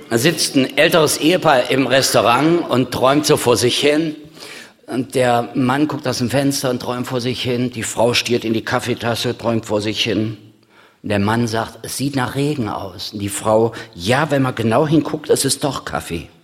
Da sitzt ein älteres Ehepaar im Restaurant und träumt so vor sich hin. Und der Mann guckt aus dem Fenster und träumt vor sich hin. Die Frau stiert in die Kaffeetasse, träumt vor sich hin. Und der Mann sagt, es sieht nach Regen aus. Und die Frau, ja, wenn man genau hinguckt, es ist doch Kaffee.